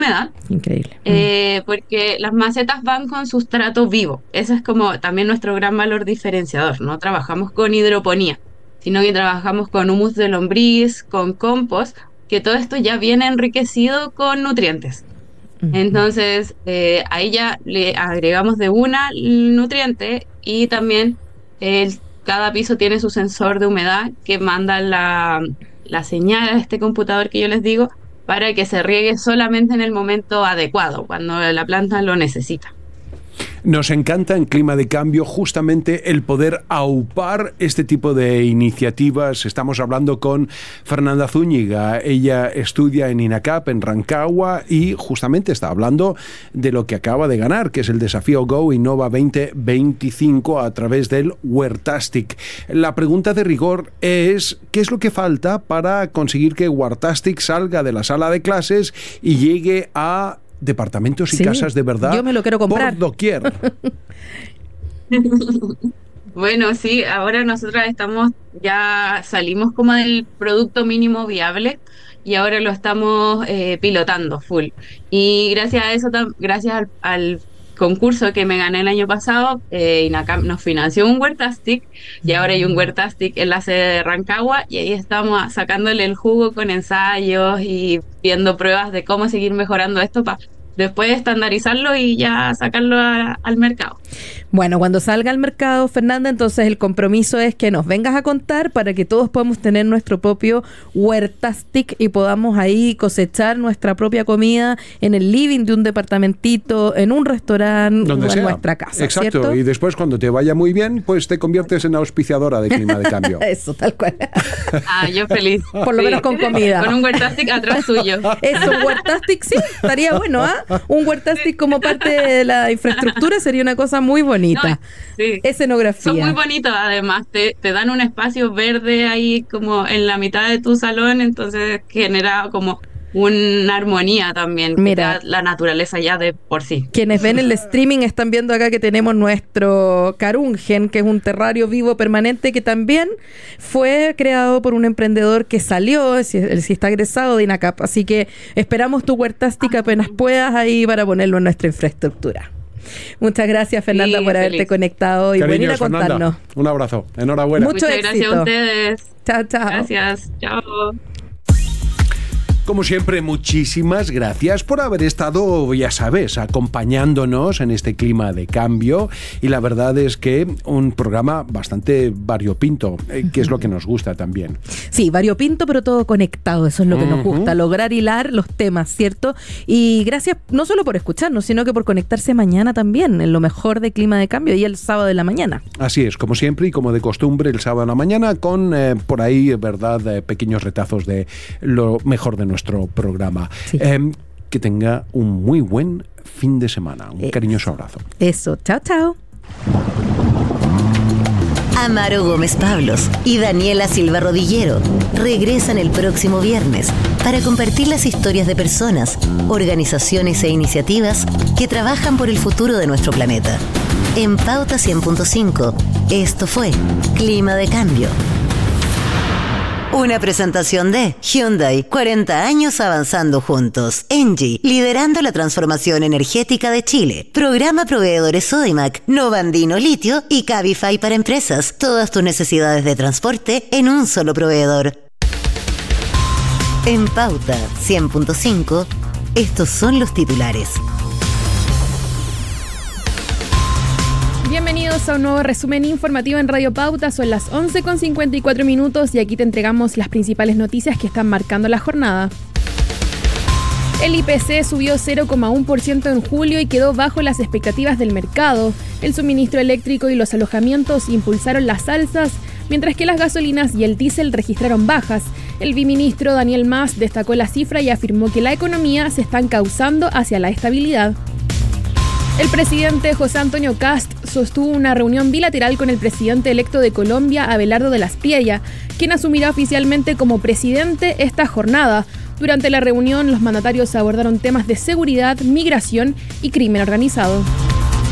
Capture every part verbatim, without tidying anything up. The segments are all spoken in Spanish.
humedad. Increíble. Eh, porque las macetas van con sustrato vivo. Ese es como también nuestro gran valor diferenciador. No trabajamos con hidroponía, sino que trabajamos con humus de lombriz, con compost, que todo esto ya viene enriquecido con nutrientes. Entonces, eh, ahí ya le agregamos de una el nutriente y también el, cada piso tiene su sensor de humedad que manda la, la señal a este computador que yo les digo para que se riegue solamente en el momento adecuado, cuando la planta lo necesita. Nos encanta en Clima de Cambio justamente el poder aupar este tipo de iniciativas. Estamos hablando con Fernanda Zúñiga. Ella estudia en INACAP, en Rancagua, y justamente está hablando de lo que acaba de ganar, que es el desafío Go Innova veinte veinticinco a través del Huertastic. La pregunta de rigor es, ¿qué es lo que falta para conseguir que Huertastic salga de la sala de clases y llegue a departamentos y sí, casas de verdad? Yo me lo quiero comprar. Por doquier. Bueno, sí, ahora nosotras estamos, ya salimos como del producto mínimo viable y ahora lo estamos eh, pilotando full. Y gracias a eso, gracias al, al concurso que me gané el año pasado, eh, INACAP nos financió un Huertastic y ahora hay un Huertastic en la sede de Rancagua y ahí estamos sacándole el jugo con ensayos y viendo pruebas de cómo seguir mejorando esto para después estandarizarlo y ya sacarlo a, al mercado. Bueno, cuando salga al mercado, Fernanda, entonces el compromiso es que nos vengas a contar para que todos podamos tener nuestro propio Huertastic y podamos ahí cosechar nuestra propia comida en el living de un departamentito, en un restaurante o en sea. nuestra casa. Exacto, ¿cierto? Y después cuando te vaya muy bien, pues te conviertes en auspiciadora de Clima de Cambio. Eso, tal cual. Ah, yo feliz. Por lo sí. menos con comida. Con un Huertastic atrás suyo. Eso, un Huertastic sí, estaría bueno, ¿ah? ¿eh? Un Huertastic como parte de la infraestructura sería una cosa muy bonita. No, sí. Escenografía. Son muy bonitos, además, te, te dan un espacio verde ahí como en la mitad de tu salón, entonces genera como una armonía también. Mira, la naturaleza ya de por sí. Quienes ven el streaming están viendo acá que tenemos nuestro Carungen, que es un terrario vivo permanente que también fue creado por un emprendedor que salió, si, si está egresado de INACAP. Así que esperamos tu Huertastic apenas puedas ahí para ponerlo en nuestra infraestructura. Muchas gracias, Fernanda, sí, por feliz. haberte conectado y Cariños, venir a contarnos. Fernanda, un abrazo. Enhorabuena. Mucho Muchas éxito. Gracias a ustedes. Chao, chao. Gracias. Chao. Como siempre, muchísimas gracias por haber estado, ya sabes, acompañándonos en este Clima de Cambio. Y la verdad es que un programa bastante variopinto, eh, que es lo que nos gusta también. Sí, variopinto, pero todo conectado. Eso es lo que uh-huh. nos gusta, lograr hilar los temas, ¿cierto? Y gracias no solo por escucharnos, sino que por conectarse mañana también, en lo mejor de Clima de Cambio, y el sábado de la mañana. Así es, como siempre y como de costumbre, el sábado de la mañana, con eh, por ahí, verdad, eh, pequeños retazos de lo mejor de nuestro programa. Sí. Eh, que tenga un muy buen fin de semana. Un eh, cariñoso abrazo. Eso. Chao, chao. Amaro Gómez Pablos y Daniela Silva Rodillero regresan el próximo viernes para compartir las historias de personas, organizaciones e iniciativas que trabajan por el futuro de nuestro planeta. En Pauta cien punto cinco, esto fue Clima de Cambio. Una presentación de Hyundai, cuarenta años avanzando juntos. Engie, liderando la transformación energética de Chile. Programa Proveedores Sodimac, Novandino Litio y Cabify para empresas. Todas tus necesidades de transporte en un solo proveedor. En Pauta cien punto cinco, estos son los titulares. Bienvenidos a un nuevo resumen informativo en Radio Pauta. Son las once con cincuenta y cuatro minutos y aquí te entregamos las principales noticias que están marcando la jornada. El I P C subió cero coma uno por ciento en julio y quedó bajo las expectativas del mercado. El suministro eléctrico y los alojamientos impulsaron las alzas, mientras que las gasolinas y el diésel registraron bajas. El viceministro Daniel Mas destacó la cifra y afirmó que la economía se está encauzando hacia la estabilidad. El presidente José Antonio Kast sostuvo una reunión bilateral con el presidente electo de Colombia, Abelardo de las Priella, quien asumirá oficialmente como presidente esta jornada. Durante la reunión, los mandatarios abordaron temas de seguridad, migración y crimen organizado.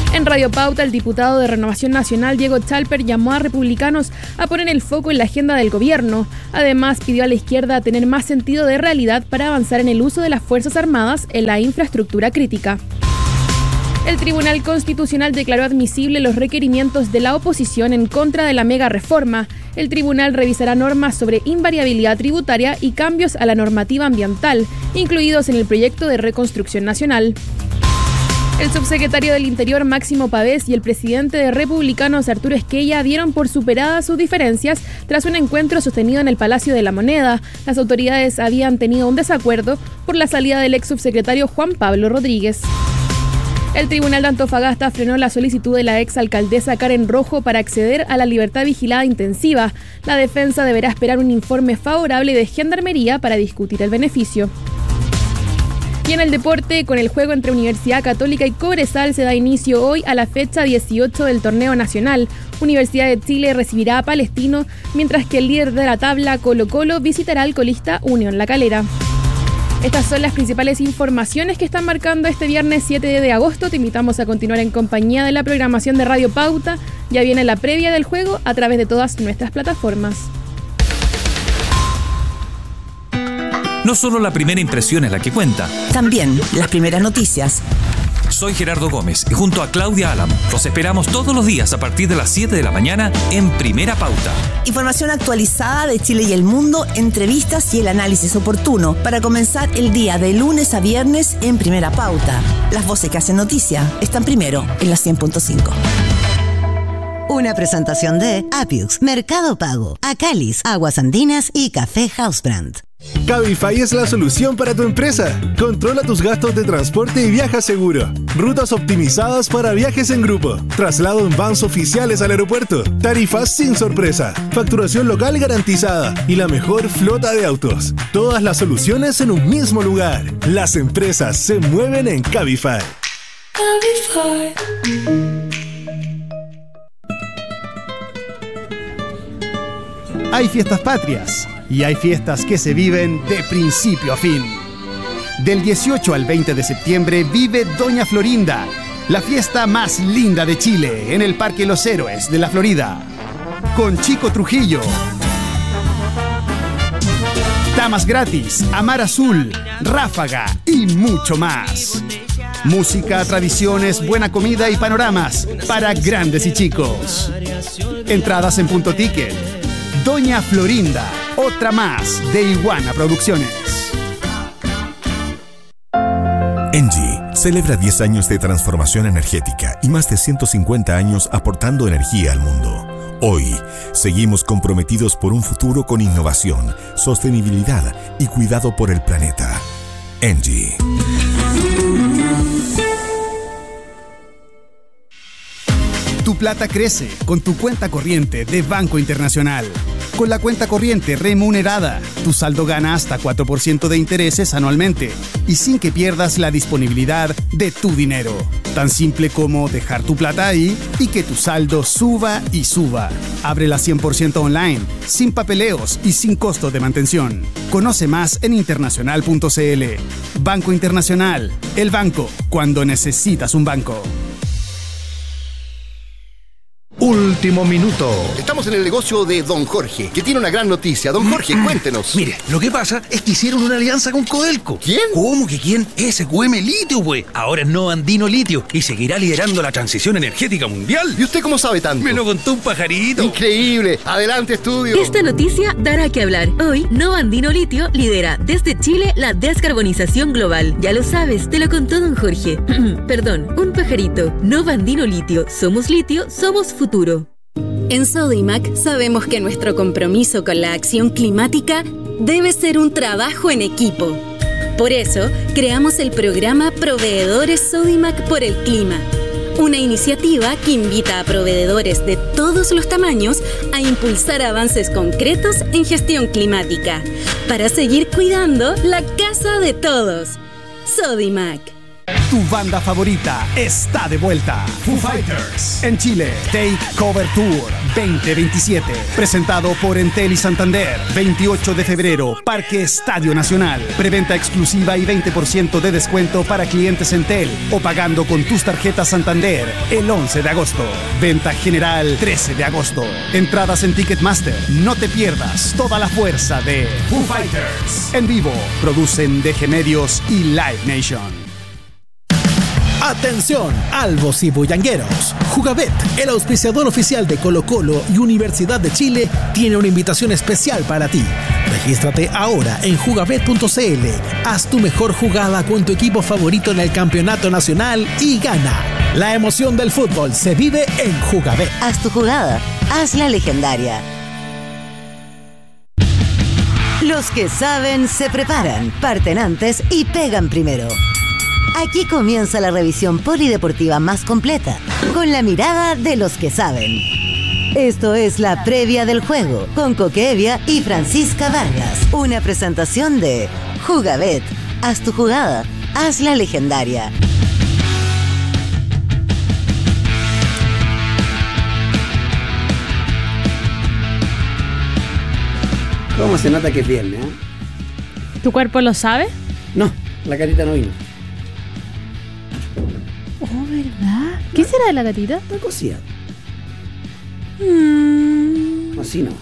En Radio Pauta, el diputado de Renovación Nacional, Diego Chalper, llamó a republicanos a poner el foco en la agenda del gobierno. Además, pidió a la izquierda tener más sentido de realidad para avanzar en el uso de las Fuerzas Armadas en la infraestructura crítica. El Tribunal Constitucional declaró admisible los requerimientos de la oposición en contra de la mega reforma. El tribunal revisará normas sobre invariabilidad tributaria y cambios a la normativa ambiental, incluidos en el proyecto de reconstrucción nacional. El subsecretario del Interior, Máximo Pavés, y el presidente de Republicanos, Arturo Esquella, dieron por superadas sus diferencias tras un encuentro sostenido en el Palacio de la Moneda. Las autoridades habían tenido un desacuerdo por la salida del ex subsecretario Juan Pablo Rodríguez. El Tribunal de Antofagasta frenó la solicitud de la ex alcaldesa Karen Rojo para acceder a la libertad vigilada intensiva. La defensa deberá esperar un informe favorable de Gendarmería para discutir el beneficio. Y en el deporte, con el juego entre Universidad Católica y Cobresal, se da inicio hoy a la fecha dieciocho del torneo nacional. Universidad de Chile recibirá a Palestino, mientras que el líder de la tabla, Colo Colo, visitará al colista Unión La Calera. Estas son las principales informaciones que están marcando este viernes siete de agosto. Te invitamos a continuar en compañía de la programación de Radio Pauta. Ya viene la previa del juego a través de todas nuestras plataformas. No solo la primera impresión es la que cuenta. También las primeras noticias. Soy Gerardo Gómez y junto a Claudia Álamo los esperamos todos los días a partir de las siete de la mañana en Primera Pauta. Información actualizada de Chile y el mundo, entrevistas y el análisis oportuno para comenzar el día de lunes a viernes en Primera Pauta. Las voces que hacen noticia están primero en la cien punto cinco. Una presentación de Apiux, Mercado Pago, Acalis, Aguas Andinas y Café Housebrand. Cabify es la solución para tu empresa. Controla tus gastos de transporte y viaja seguro. Rutas optimizadas para viajes en grupo. Traslado en vans oficiales al aeropuerto. Tarifas sin sorpresa. Facturación local garantizada. Y la mejor flota de autos. Todas las soluciones en un mismo lugar. Las empresas se mueven en Cabify. Cabify. Hay fiestas patrias y hay fiestas que se viven de principio a fin. Del dieciocho al veinte de septiembre vive Doña Florinda, la fiesta más linda de Chile, en el Parque Los Héroes de la Florida. Con Chico Trujillo, damas gratis, Amar Azul, Ráfaga y mucho más. Música, tradiciones, buena comida y panoramas para grandes y chicos. Entradas en Punto Ticket. Doña Florinda, otra más de Iguana Producciones. Engie celebra diez años de transformación energética y más de ciento cincuenta años aportando energía al mundo. Hoy, seguimos comprometidos por un futuro con innovación, sostenibilidad y cuidado por el planeta. Engie. Tu plata crece con tu cuenta corriente de Banco Internacional. Con la cuenta corriente remunerada, tu saldo gana hasta cuatro por ciento de intereses anualmente y sin que pierdas la disponibilidad de tu dinero. Tan simple como dejar tu plata ahí y que tu saldo suba y suba. Ábrela cien por ciento online, sin papeleos y sin costo de mantención. Conoce más en internacional punto c l. Banco Internacional, el banco cuando necesitas un banco. Último minuto. Estamos en el negocio de Don Jorge, que tiene una gran noticia. Don Jorge, cuéntenos. Mire, lo que pasa es que hicieron una alianza con Codelco. ¿Quién? ¿Cómo que quién? S Q M Litio, pues. Ahora es Nova Andino Litio y seguirá liderando la transición energética mundial. ¿Y usted cómo sabe tanto? Me lo contó un pajarito. Increíble. Adelante, estudio. Esta noticia dará que hablar. Hoy, Nova Andino Litio lidera desde Chile la descarbonización global. Ya lo sabes, te lo contó Don Jorge. Perdón, un pajarito. Nova Andino Litio. Somos litio, somos futuro. En Sodimac sabemos que nuestro compromiso con la acción climática debe ser un trabajo en equipo. Por eso, creamos el programa Proveedores Sodimac por el Clima, una iniciativa que invita a proveedores de todos los tamaños a impulsar avances concretos en gestión climática, para seguir cuidando la casa de todos. Sodimac. Tu banda favorita está de vuelta. Foo Fighters. En Chile, Take Cover Tour veinte veintisiete. Presentado por Entel y Santander. veintiocho de febrero, Parque Estadio Nacional. Preventa exclusiva y veinte por ciento de descuento para clientes Entel o pagando con tus tarjetas Santander el once de agosto. Venta general trece de agosto. Entradas en Ticketmaster. No te pierdas toda la fuerza de Foo Fighters. En vivo, producen D G Medios y Live Nation. Atención, albos y bullangueros. Jugabet, el auspiciador oficial de Colo-Colo y Universidad de Chile, tiene una invitación especial para ti. Regístrate ahora en jugabet punto c l. Haz tu mejor jugada con tu equipo favorito en el campeonato nacional y gana. La emoción del fútbol se vive en Jugabet. Haz tu jugada, hazla legendaria. Los que saben se preparan, parten antes y pegan primero. Aquí comienza la revisión polideportiva más completa, con la mirada de los que saben. Esto es la previa del juego, con Coque Evia y Francisca Vargas. Una presentación de Jugabet. Haz tu jugada, hazla legendaria. ¿Cómo se nota que es viernes, eh? ¿Tu cuerpo lo sabe? No, la carita no vino. Oh, ¿verdad? ¿Qué será de la gatita? Está cosida. Mm. Así no.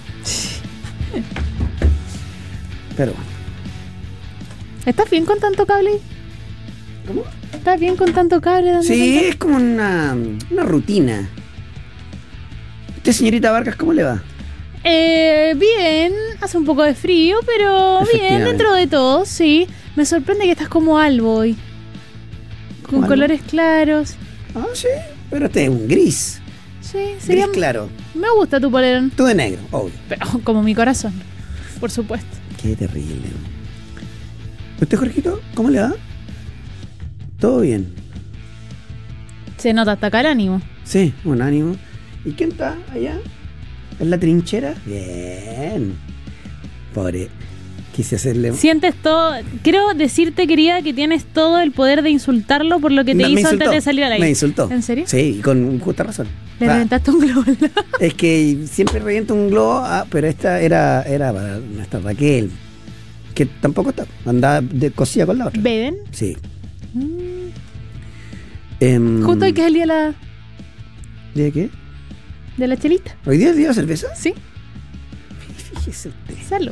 Pero bueno. ¿Estás bien con tanto cable? ¿Cómo? ¿Estás bien con tanto cable? dando Sí, tanto? es como una, una rutina. ¿Usted, señorita Vargas, cómo le va? Eh, bien, hace un poco de frío, pero bien, dentro de todo, sí. Me sorprende que estás como albo hoy. Con albo? Colores claros. Ah, sí, pero este es un gris. Sí, Gris sería... claro. Me gusta tu polerón. Tú de negro, obvio. Pero como mi corazón, por supuesto. Qué terrible. ¿Usted, Jorgito, cómo le va? ¿Todo bien? Se nota hasta acá el ánimo. Sí, un ánimo. ¿Y quién está allá? ¿En la trinchera? Bien. Pobre. Quise hacerle... Sientes todo... Quiero decirte, querida, que tienes todo el poder de insultarlo por lo que te No, me hizo insultó, antes de salir al aire. Me insultó. ¿En serio? Sí, con justa razón. Le Ah, reventaste un globo. es que siempre reviento un globo, ah, pero esta era, era para nuestra Raquel, que tampoco está, andaba de cosilla con la otra. ¿Beben? Sí. Mm. Em, Justo hoy que es el día de la, ¿De qué? de la chelita. ¿Hoy día es el día de la cerveza? Sí. Fíjese usted. Salud.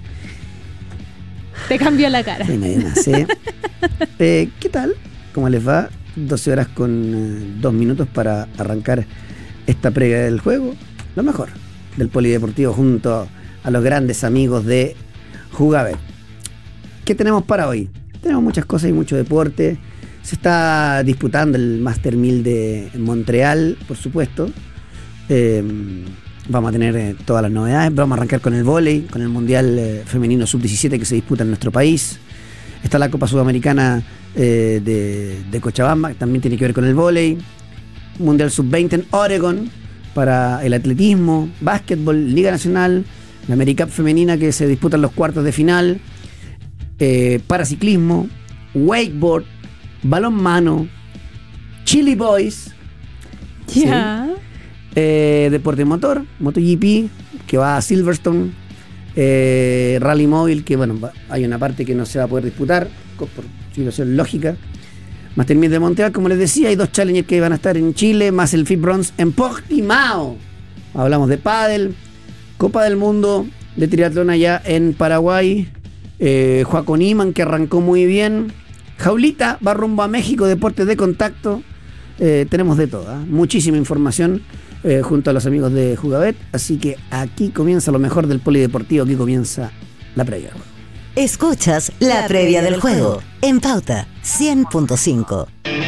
Te cambió la cara. Sí, nadie más, ¿eh? eh, ¿Qué tal? ¿Cómo les va? doce horas con eh, dos minutos para arrancar esta previa del juego. Lo mejor del polideportivo junto a los grandes amigos de Jugabet. ¿Qué tenemos para hoy? Tenemos muchas cosas y mucho deporte. Se está disputando el Master mil de Montreal, por supuesto. Eh, vamos a tener eh, todas las novedades. Vamos a arrancar con el vóley, con el Mundial eh, Femenino sub diecisiete que se disputa en nuestro país. Está la Copa Sudamericana eh, de, de Cochabamba, que también tiene que ver con el vóley. Mundial sub veinte en Oregon para el atletismo, básquetbol, Liga Nacional, la AmeriCup femenina que se disputan los cuartos de final, eh, paraciclismo, wakeboard, balonmano, Chili Boys, Ya. ¿sí? eh, deporte motor, MotoGP, que va a Silverstone, eh, Rally Móvil, que bueno, va, hay una parte que no se va a poder disputar por situación lógica. Master mil de Montreal, como les decía, hay dos challengers que van a estar en Chile, más el F I B Bronze en Portimao. Hablamos de pádel, Copa del Mundo de triatlón allá en Paraguay, eh, Joaco Niman, que arrancó muy bien. Jaulita va rumbo a México, deportes de contacto. Eh, tenemos de todo, ¿eh? Muchísima información eh, junto a los amigos de Jugabet. Así que aquí comienza lo mejor del polideportivo, aquí comienza la previa. Escuchas la, la previa del juego en Pauta cien punto cinco.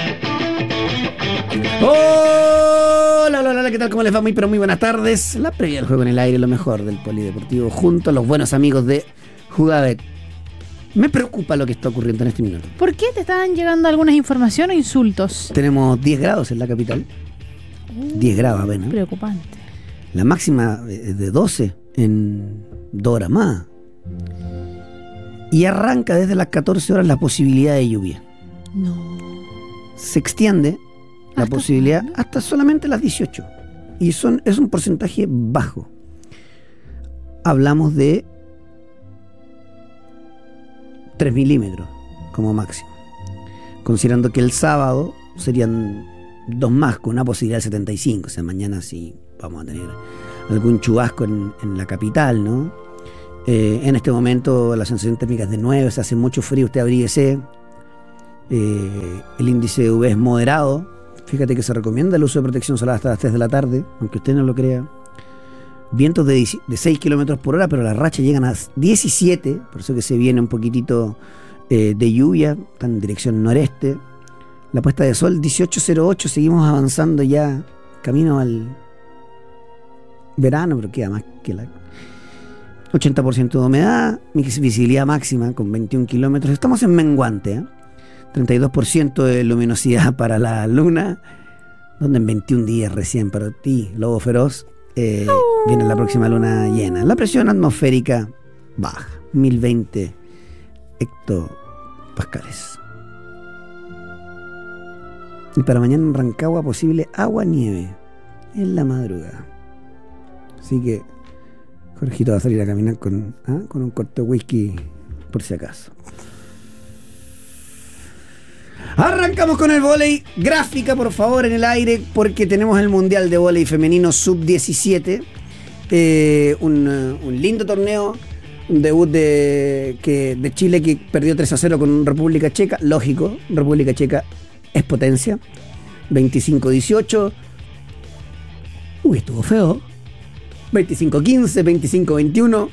Hola, hola, hola, ¿qué tal? ¿Cómo les va? Muy, pero muy buenas tardes. La previa del juego en el aire, lo mejor del polideportivo, junto a los buenos amigos de Jugabet. Me preocupa lo que está ocurriendo en este minuto. ¿Por qué te estaban llegando algunas informaciones o insultos? Tenemos diez grados en la capital. Uh, diez grados apenas. Preocupante. La máxima es de doce en dos horas más. Y arranca desde las catorce horas la posibilidad de lluvia. No. se extiende la ¿Hasta posibilidad hasta solamente las dieciocho. Y son, es un porcentaje bajo. Hablamos de tres milímetros como máximo. Considerando que el sábado serían dos más, con una posibilidad de setenta y cinco. O sea, mañana sí vamos a tener algún chubasco en, en la capital, ¿no? Eh, en este momento la sensación térmica es de nueve, se hace mucho frío, usted abríguese. Eh, el índice de U V es moderado. Fíjate que se recomienda el uso de protección solar hasta las tres de la tarde, aunque usted no lo crea. Vientos de, de seis kilómetros por hora, pero las rachas llegan a diecisiete, por eso que se viene un poquitito eh, de lluvia, está en dirección noreste. La puesta de sol dieciocho cero ocho, seguimos avanzando ya camino al verano, pero queda más que la... ochenta por ciento de humedad, visibilidad máxima con veintiún kilómetros. Estamos en menguante, ¿eh? treinta y dos por ciento de luminosidad para la luna, donde en veintiún días recién para ti, lobo feroz, eh, oh. viene la próxima luna llena. La presión atmosférica baja, mil veinte hectopascales. Y para mañana en Rancagua posible agua-nieve en la madrugada. Así que Jorgito va a salir a caminar con, ¿ah? con un corto whisky por si acaso. Arrancamos con el vóley. Gráfica, por favor, en el aire, porque tenemos el Mundial de Vóley Femenino sub diecisiete. Eh, un, un lindo torneo. Un debut de, que, de Chile que perdió tres a cero con República Checa. Lógico, República Checa es potencia. veinticinco dieciocho. Uy, estuvo feo. veinticinco quince, veinticinco veintiuno.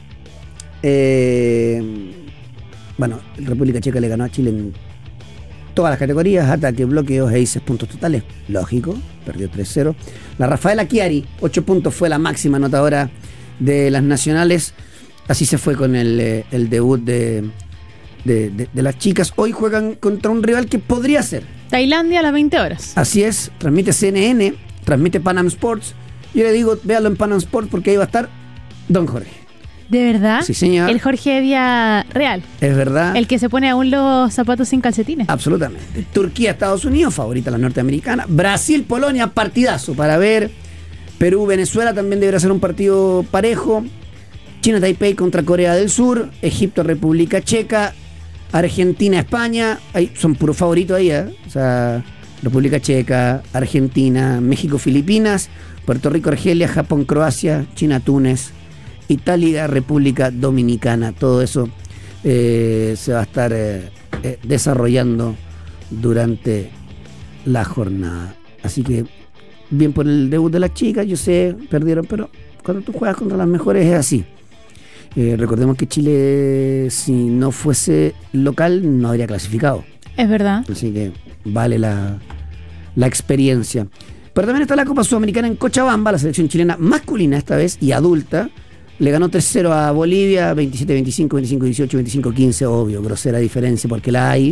Eh, bueno, República Checa le ganó a Chile en todas las categorías: ataque, bloqueos, aces, puntos totales. Lógico, perdió tres cero. La Rafaela Chiari, ocho puntos, fue la máxima anotadora de las nacionales. Así se fue con el, el debut de, de, de, de las chicas. Hoy juegan contra un rival que podría ser Tailandia a las veinte horas. Así es, transmite C N N, transmite Panam Sports. Yo le digo, véalo en Panam Sports porque ahí va a estar Don Jorge. ¿De verdad? Sí, señor. El Jorge Evia real. Es verdad. El que se pone aún los zapatos sin calcetines. Absolutamente. Turquía, Estados Unidos, favorita la norteamericana. Brasil, Polonia, partidazo para ver. Perú, Venezuela también deberá ser un partido parejo. China, Taipei contra Corea del Sur. Egipto, República Checa. Argentina, España. Ahí son puros favoritos ahí, ¿eh? O sea, República Checa, Argentina, México, Filipinas, Puerto Rico, Argelia, Japón, Croacia, China, Túnez, Italia, República Dominicana. Todo eso eh, se va a estar eh, eh, desarrollando durante la jornada. Así que bien por el debut de las chicas. Yo sé, perdieron, pero cuando tú juegas contra las mejores es así. Eh, recordemos que Chile, si no fuese local, no habría clasificado. Es verdad. Así que vale la, la experiencia. Pero también está la Copa Sudamericana en Cochabamba. La selección chilena masculina esta vez y adulta le ganó tres cero a Bolivia, veintisiete veinticinco, veinticinco dieciocho, veinticinco quince. Obvio, grosera diferencia porque la hay.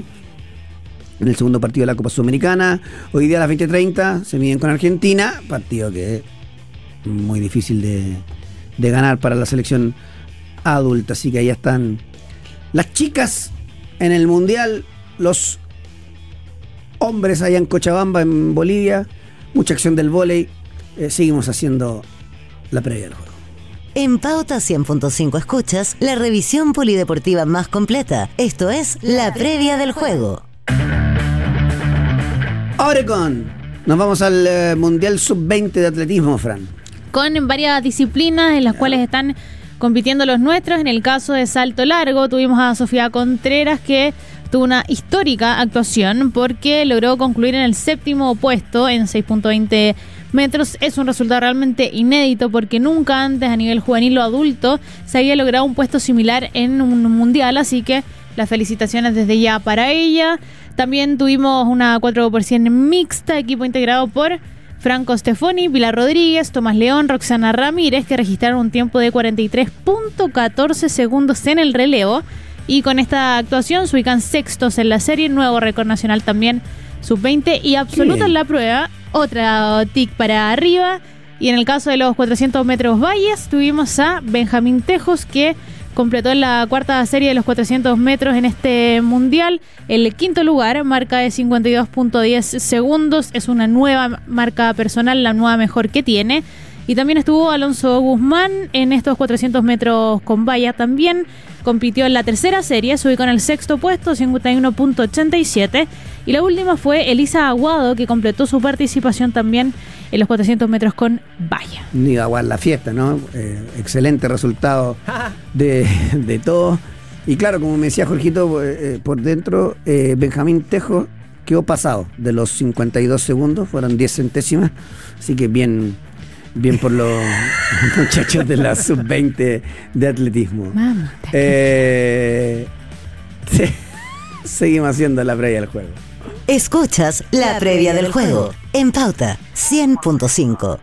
En el segundo partido de la Copa Sudamericana, hoy día a las veinte treinta se miden con Argentina. Partido que es muy difícil de, de ganar para la selección adulta. Así que ahí están las chicas en el Mundial, los hombres allá en Cochabamba, en Bolivia. Mucha acción del vóley. Eh, seguimos haciendo la previa del juego. En Pauta cien punto cinco escuchas la revisión polideportiva más completa. Esto es la previa del juego. Oregon. Nos vamos al eh, Mundial sub veinte de atletismo, Fran. Con varias disciplinas en las cuales están compitiendo los nuestros. En el caso de salto largo tuvimos a Sofía Contreras, que tuvo una histórica actuación porque logró concluir en el séptimo puesto en seis punto veinte metros. Es un resultado realmente inédito porque nunca antes a nivel juvenil o adulto se había logrado un puesto similar en un mundial, así que las felicitaciones desde ya para ella. También tuvimos una cuatro por cien mixta, equipo integrado por Franco Stefoni, Pilar Rodríguez, Tomás León, Roxana Ramírez, que registraron un tiempo de cuarenta y tres punto catorce segundos en el relevo. Y con esta actuación se ubican sextos en la serie, nuevo récord nacional también sub veinte y absoluta en la prueba, otra tic para arriba. Y en el caso de los cuatrocientos metros valles tuvimos a Benjamín Tejos, que completó la cuarta serie de los cuatrocientos metros en este mundial. El quinto lugar, marca de cincuenta y dos punto diez segundos. Es una nueva marca personal, la nueva mejor que tiene. Y también estuvo Alonso Guzmán en estos cuatrocientos metros con valla también. Compitió en la tercera serie, se ubicó en el sexto puesto, cincuenta y uno punto ochenta y siete. Y la última fue Elisa Aguado, que completó su participación también en los cuatrocientos metros con valla. Ni aguar la fiesta, ¿no? Eh, excelente resultado de, de todo. Y claro, como me decía Jorgito, eh, por dentro, eh, Benjamín Tejo quedó pasado de los cincuenta y dos segundos, fueron diez centésimas, así que bien... Bien por los muchachos de la sub veinte de atletismo. Mamá, eh, sí, seguimos haciendo la previa del juego. Escuchas la, la previa del juego en Pauta cien punto cinco.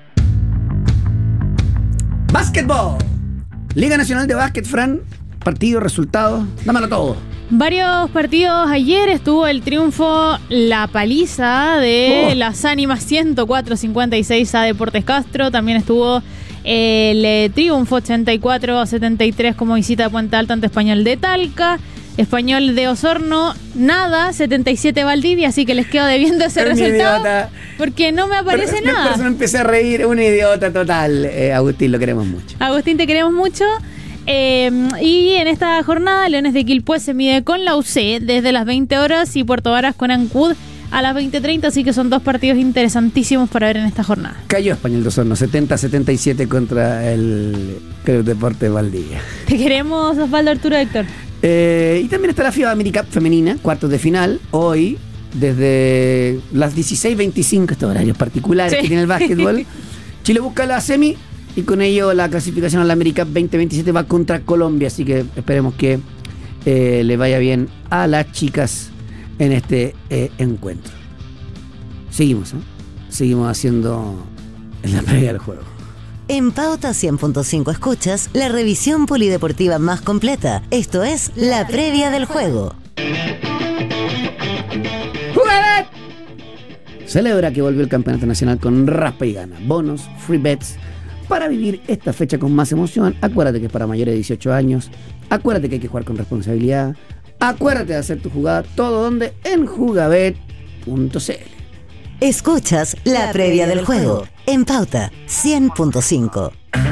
Básquetbol. Liga Nacional de Básquet, Fran. Partido, resultado. Dámelo todo. Varios partidos ayer. Estuvo el triunfo, la paliza de oh. las Ánimas ciento cuatro a cincuenta y seis a Deportes Castro. También estuvo el eh, triunfo ochenta y cuatro a setenta y tres como visita de Puente Alto ante Español de Talca. Español de Osorno, nada, setenta y siete Valdivia, así que les quedo debiendo ese Pero resultado. Idiota. Porque no me aparece Pero, nada. Por eso me empecé a reír, un idiota total. Eh, Agustín, lo queremos mucho. Agustín, te queremos mucho. Eh, y en esta jornada, Leones de Quilpué se mide con la U C desde las veinte horas y Puerto Varas con Ancud a las veinte treinta, así que son dos partidos interesantísimos para ver en esta jornada. Cayó Español de Osorno, setenta a setenta y siete contra el Club Deporte Valdivia. Te queremos, Osvaldo, Arturo, Héctor. Eh, y también está la FIBA AmeriCup femenina, cuartos de final, hoy, desde las dieciséis veinticinco, estos horarios particulares sí. que tiene el básquetbol. Chile busca la semi y con ello la clasificación a la AmeriCup veinte veintisiete va contra Colombia, así que esperemos que eh, le vaya bien a las chicas en este eh, encuentro. Seguimos, ¿eh? Seguimos haciendo la previa del juego. En Pauta cien punto cinco escuchas la revisión polideportiva más completa. Esto es la previa del juego. ¡Jugavet! Celebra que volvió el campeonato nacional con raspa y gana. Bonos, free bets. Para vivir esta fecha con más emoción, acuérdate que es para mayores de dieciocho años. Acuérdate que hay que jugar con responsabilidad. Acuérdate de hacer tu jugada. Todo donde en jugavet punto c l. Escuchas la previa del juego en Pauta cien punto cinco.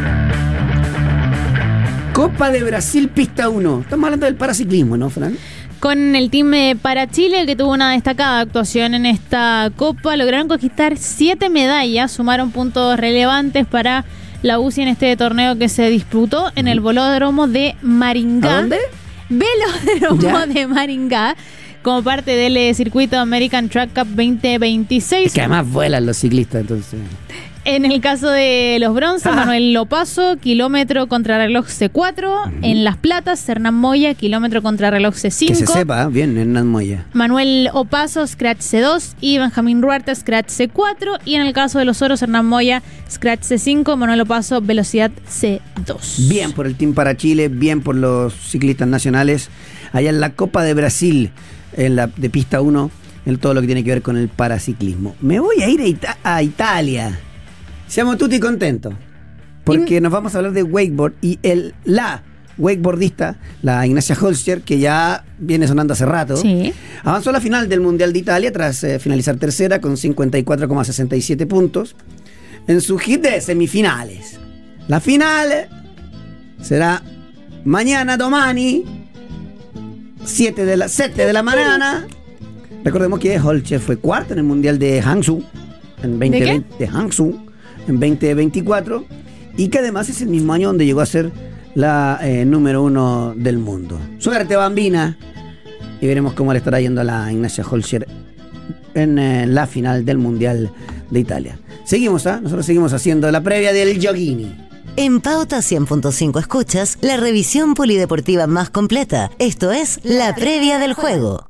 Copa de Brasil Pista uno. Estamos hablando del paraciclismo, ¿no, Fran? Con el team para Chile, que tuvo una destacada actuación en esta Copa, lograron conquistar siete medallas, sumaron puntos relevantes para la U C I en este torneo que se disputó en el velódromo de Maringá. ¿A dónde? Velódromo ¿Ya? de Maringá, como parte del eh, circuito American Track Cup veinte veintiséis. Es que además vuelan los ciclistas, entonces. En el caso de los bronces, ah. Manuel Lopazo, kilómetro contrarreloj C cuatro. Uh-huh. En las platas, Hernán Moya, kilómetro contrarreloj C cinco. Que se sepa, bien, Hernán Moya. Manuel Opazo, Scratch C dos. Y Benjamín Ruarta, Scratch C cuatro. Y en el caso de los oros, Hernán Moya, Scratch C cinco. Manuel Opazo, velocidad C dos. Bien por el Team para Chile, bien por los ciclistas nacionales. Allá en la Copa de Brasil, en la de Pista uno, en todo lo que tiene que ver con el paraciclismo. Me voy a ir a, Ita- a Italia. Seamos tutti contentos, porque nos vamos a hablar de wakeboard y el, la wakeboardista, la Ignacia Holscher, que ya viene sonando hace rato, sí. avanzó a la final del Mundial de Italia tras eh, finalizar tercera con cincuenta y cuatro coma sesenta y siete puntos en su hit de semifinales. La final será mañana, domani, siete de la, siete de la mañana. Recordemos que Holscher fue cuarta en el Mundial de Hangzhou, en veinte veinte, ¿De, ¿De Hangzhou? En veinte veinticuatro, y que además es el mismo año donde llegó a ser la eh, número uno del mundo. Suerte, bambina, y veremos cómo le estará yendo a la Ignacia Holscher en eh, la final del Mundial de Italia. Seguimos, ¿ah? ¿eh? Nosotros seguimos haciendo la previa del Giochini. En Pauta cien punto cinco escuchas la revisión polideportiva más completa. Esto es la previa del juego.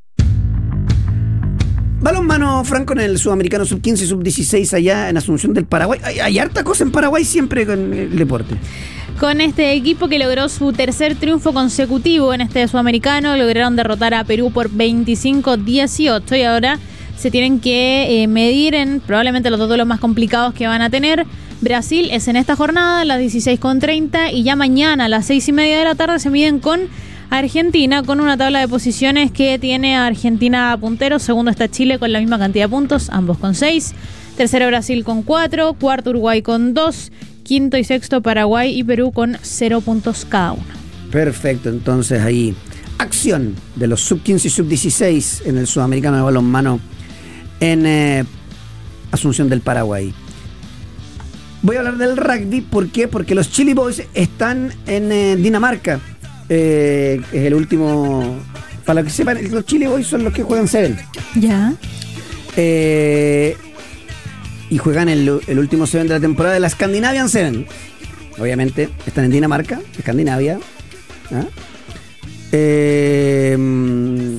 Balonmano, Franco, en el Sudamericano sub quince y sub dieciséis allá en Asunción del Paraguay. Hay, hay harta cosa en Paraguay siempre con el deporte. Con este equipo que logró su tercer triunfo consecutivo en este Sudamericano, lograron derrotar a Perú por veinticinco a dieciocho y ahora se tienen que eh, medir en probablemente los dos duelos más complicados que van a tener Brasil es en esta jornada a las dieciséis con treinta y ya mañana a las seis y media de la tarde se miden con Argentina, con una tabla de posiciones que tiene a Argentina puntero. Segundo está Chile con la misma cantidad de puntos, ambos con seis. Tercero Brasil con cuatro, cuarto Uruguay con dos, quinto y sexto Paraguay y Perú con cero puntos cada uno. Perfecto, entonces ahí acción de los sub quince y sub dieciséis en el Sudamericano de Balonmano en eh, Asunción del Paraguay. Voy a hablar del rugby, ¿por qué? Porque los Chili Boys están en eh, Dinamarca. Eh, es el último. Para los que sepan, los Chili Boys son los que juegan Seven. Ya. Eh, y juegan el, el último Seven de la temporada de la Scandinavian Seven. Obviamente están en Dinamarca, Escandinavia. ¿Ah? Eh,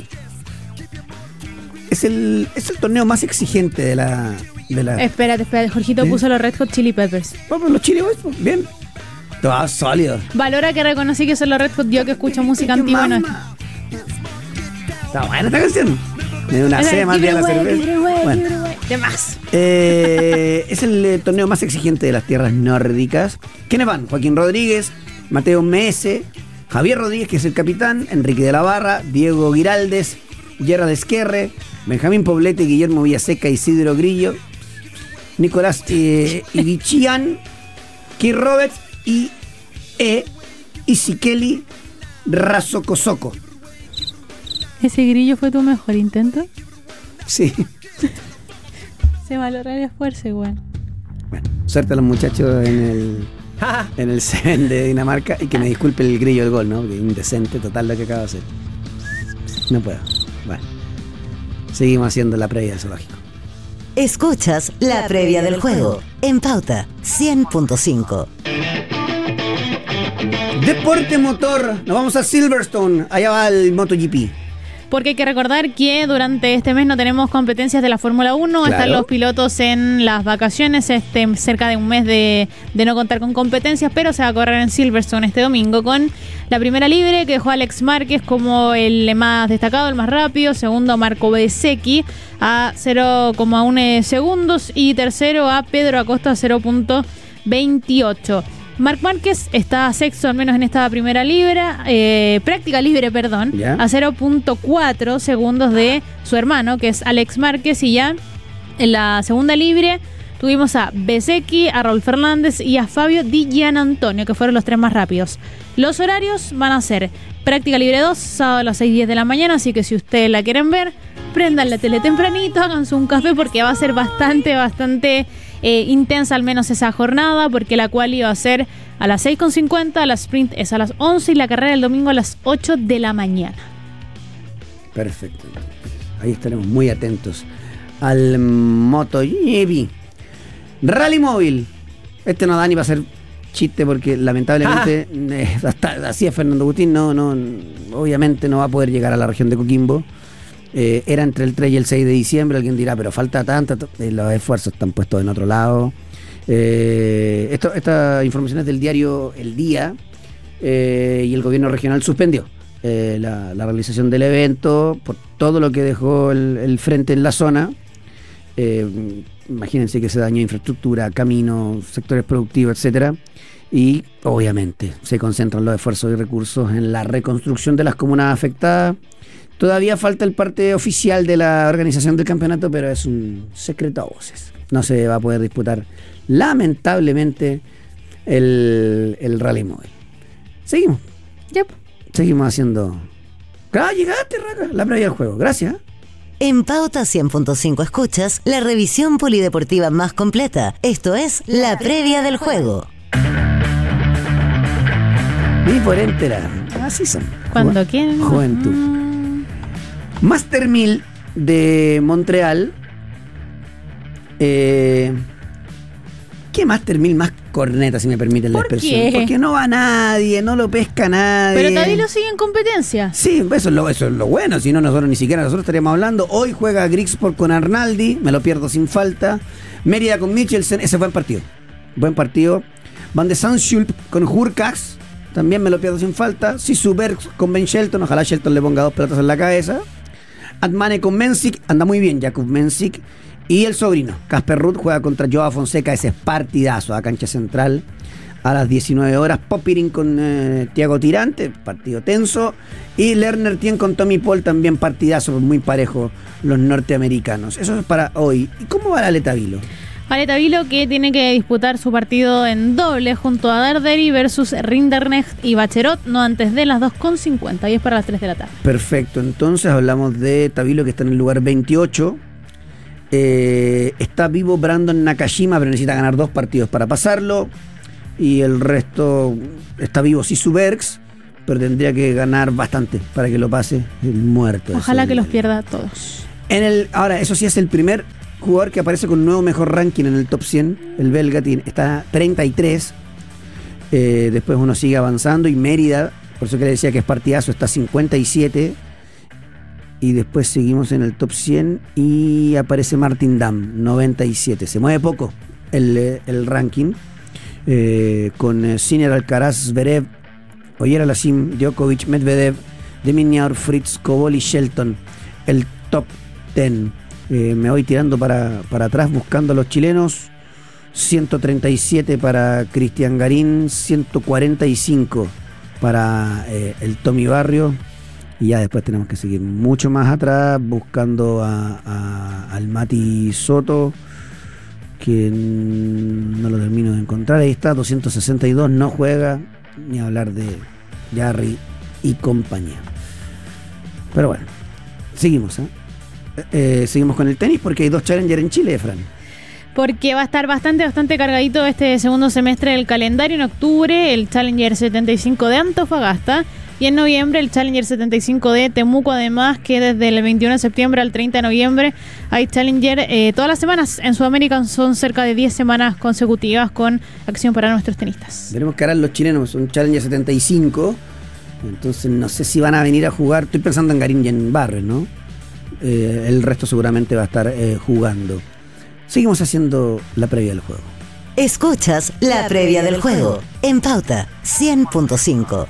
es, el, es el torneo más exigente de la. De la Espérate, espérate. Jorgito ¿Sí? puso los Red Hot Chili Peppers. Vamos, los Chili Boys, bien. Todo sólido. Valora que reconocí que son los Red Hot, yo que escucho música antigua. No. Está buena esta canción. Me da una sed más de la cerveza. Bueno. De más. Eh, es el eh, torneo más exigente de las tierras nórdicas. ¿Quiénes van? Joaquín Rodríguez, Mateo Mese, Javier Rodríguez, que es el capitán, Enrique de la Barra, Diego Giraldes, Gerard Esquerre, Benjamín Poblete, Guillermo Villaseca, Isidro Grillo, Nicolás eh, Ibichian, Keith Roberts y E. Isikeli Razokosoko. ¿Ese Grillo fue tu mejor intento? Sí. Se valora el esfuerzo igual. Bueno, suerte a los muchachos en el en el Seven de Dinamarca y que me disculpe el Grillo del gol, ¿no? Que indecente total lo que acaba de hacer. No puedo. Bueno. Seguimos haciendo la previa del zoológico. Escuchas la previa del juego en Pauta cien punto cinco. Deporte motor. Nos vamos a Silverstone. Allá va el MotoGP. Porque hay que recordar que durante este mes no tenemos competencias de la Fórmula uno. Claro. Están los pilotos en las vacaciones, este, cerca de un mes de, de no contar con competencias, pero se va a correr en Silverstone este domingo con la primera libre que dejó a Alex Márquez como el más destacado, el más rápido. Segundo, Marco Bezzecchi a cero coma uno segundos. Y tercero, a Pedro Acosta a cero punto veintiocho. Marc Márquez está sexto, al menos en esta primera libra, eh, práctica libre, perdón, ¿ya? A cero punto cuatro segundos de su hermano, que es Alex Márquez. Y ya en la segunda libre tuvimos a Bezzecchi, a Raúl Fernández y a Fabio Di Gianantonio, que fueron los tres más rápidos. Los horarios van a ser práctica libre dos, sábado a las seis y diez de la mañana, así que si ustedes la quieren ver, prendan la tele tempranito, háganse un café porque va a ser bastante, bastante... Eh, intensa al menos esa jornada, porque la quali va a ser a las seis con cincuenta, la sprint es a las once y la carrera el domingo a las ocho de la mañana. Perfecto. Ahí estaremos muy atentos al MotoGP. Rally móvil. Este no da ni va a ser chiste porque lamentablemente ah. eh, hasta, así es Fernando Agustín, no, no, obviamente no va a poder llegar a la región de Coquimbo. Eh, era entre el tres y el seis de diciembre. Alguien dirá, pero falta tanta, t- los esfuerzos están puestos en otro lado. Eh, esto, esta información es del diario El Día, eh, y el gobierno regional suspendió eh, la, la realización del evento por todo lo que dejó el, el frente en la zona. Eh, imagínense que se dañó infraestructura, caminos, sectores productivos, etcétera. Y obviamente se concentran los esfuerzos y recursos en la reconstrucción de las comunas afectadas. Todavía falta el parte oficial de la organización del campeonato, pero es un secreto a voces. No se va a poder disputar, lamentablemente, el, el rally móvil. Seguimos. Yep. Seguimos haciendo... ¡Ah, llegaste, Raca! La previa del juego. Gracias. En Pauta cien punto cinco escuchas la revisión polideportiva más completa. Esto es la previa del juego. Ni por entera. Así son. Cuando quieren. Juventud. Mm. Master mil de Montreal. Eh, ¿Qué Master mil más corneta, si me permiten la ¿Por expresión? qué? Porque no va nadie, no lo pesca nadie. Pero todavía lo sigue en competencia. Sí, eso es, lo, eso es lo bueno. Si no, nosotros ni siquiera nosotros estaríamos hablando. Hoy juega Grigsport con Arnaldi. Me lo pierdo sin falta. Mérida con Michelsen. Ese buen partido. Buen partido. Van de Zandschulp con Hurkacz. También me lo pierdo sin falta. Sisu Berg con Ben Shelton. Ojalá Shelton le ponga dos pelotas en la cabeza. Atmane con Mensik, anda muy bien Jakub Mensik. Y el sobrino, Casper Ruud, juega contra Joao Fonseca, ese es partidazo a cancha central. A las diecinueve horas, Popirin con eh, Thiago Tirante, partido tenso. Y Lerner Tien con Tommy Paul, también partidazo, muy parejo los norteamericanos. Eso es para hoy. ¿Y cómo va la Aleta Vilo? Aleta Vilo que tiene que disputar su partido en doble junto a Darderi versus Rinderknecht y Bacherot, no antes de las dos con cincuenta y es para las tres de la tarde. Perfecto, entonces hablamos de Tabilo que está en el lugar veintiocho. Eh, está vivo Brandon Nakashima, pero necesita ganar dos partidos para pasarlo. Y el resto está vivo Sisu Bergs, pero tendría que ganar bastante para que lo pase el muerto. Ojalá que los pierda todos. En el, ahora, eso sí es el primer jugador que aparece con un nuevo mejor ranking en el top cien. El belga tiene, está treinta y tres. Eh, después uno sigue avanzando y Mérida, por eso que le decía que es partidazo, está cincuenta y siete. Y después seguimos en el top cien y aparece Martin Dam, noventa y siete. Se mueve poco el, el ranking. Eh, con eh, Sinner, Alcaraz, Zverev, Oyer Alassim, Djokovic, Medvedev, Deminiaur, Fritz, Kobol y Shelton. El top diez. Eh, me voy tirando para, para atrás buscando a los chilenos. ciento treinta y siete para Cristian Garín, ciento cuarenta y cinco para eh, el Tommy Barrio. Y ya después tenemos que seguir mucho más atrás buscando a, a, al Mati Soto, que no lo termino de encontrar. Ahí está, doscientos sesenta y dos, no juega, ni hablar de Jarry y compañía. Pero bueno, seguimos, ¿eh? Eh, seguimos con el tenis porque hay dos Challenger en Chile, Fran. Porque va a estar bastante, bastante cargadito este segundo semestre del calendario. En octubre, el Challenger setenta y cinco de Antofagasta. Y en noviembre, el Challenger setenta y cinco de Temuco. Además, que desde el veintiuno de septiembre al treinta de noviembre hay Challenger eh, todas las semanas. En Sudamérica son cerca de diez semanas consecutivas con acción para nuestros tenistas. Tenemos que harán los chilenos un Challenger setenta y cinco. Entonces, no sé si van a venir a jugar. Estoy pensando en Garín y en Barres, ¿no? Eh, el resto seguramente va a estar eh, jugando. Seguimos haciendo la previa del juego. Escuchas la previa del juego en Pauta cien punto cinco.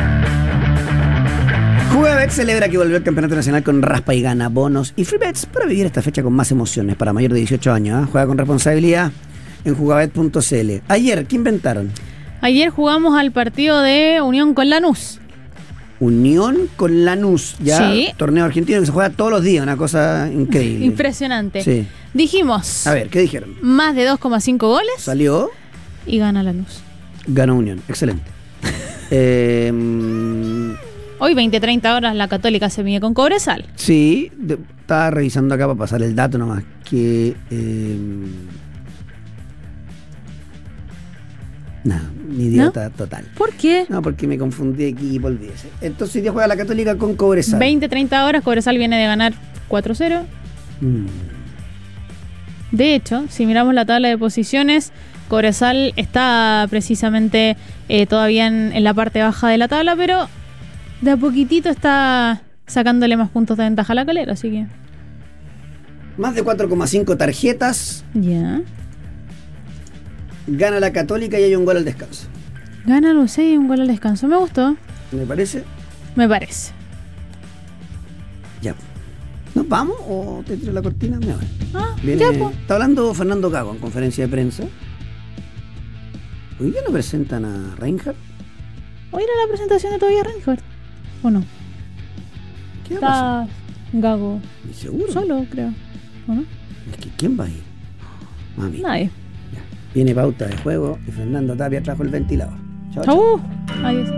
Jugabet celebra que volvió al campeonato nacional con raspa y gana, bonos y free bets para vivir esta fecha con más emociones para mayor de dieciocho años. ¿eh? Juega con responsabilidad en jugabet punto c l. Ayer, ¿qué inventaron? Ayer jugamos al partido de Unión con Lanús. Unión con Lanús, ya sí. Torneo argentino que se juega todos los días, una cosa increíble. Impresionante. Sí. Dijimos. A ver, ¿qué dijeron? Más de dos coma cinco goles. Salió. Y gana Lanús. Ganó Unión, excelente. eh, Hoy veinte treinta horas la Católica se mide con Cobresal. Sí, de, estaba revisando acá para pasar el dato nomás, que... Eh, no, ni idiota ¿No? total. ¿Por qué? No, porque me confundí aquí y olvídese. Entonces hoy día juega la Católica con Cobresal. veinte treinta horas, Cobresal viene de ganar cuatro cero. Mm. De hecho, si miramos la tabla de posiciones, Cobresal está precisamente eh, todavía en, en la parte baja de la tabla, pero de a poquitito está sacándole más puntos de ventaja a la Calera, así que... Más de cuatro coma cinco tarjetas. Ya. Gana la Católica y hay un gol al descanso. Gana Lucey y un gol al descanso. Me gustó. ¿Me parece? Me parece. Ya. ¿Nos vamos o te tiro la cortina? Me voy. Ah, Viene, ya, pues. Está hablando Fernando Gago en conferencia de prensa. ¿Hoy día no presentan a Reinhardt? ¿Hoy era la presentación de Tobias Reinhardt? ¿O no? ¿Qué Está pasa? Gago. ¿Y seguro? Solo, creo. ¿O no? Es que ¿quién va a ir? Mami. Nadie. Ya. Viene pauta de juego y Fernando Tapia trajo el ventilador. Chao, chao. chao. Adiós.